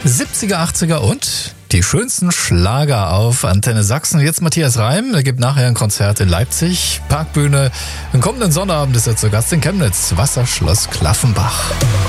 70er, 80er und die schönsten Schlager auf Antenne Sachsen. Jetzt Matthias Reim, er gibt nachher ein Konzert in Leipzig, Parkbühne. Am kommenden Sonnabend ist er zu Gast in Chemnitz, Wasserschloss Klaffenbach.